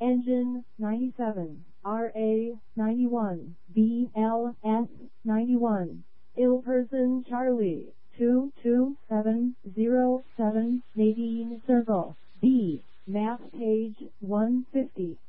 Engine 97, RA 91, BLS 91, Ill Person Charlie 22707 Nadine Circle, B, map page 150.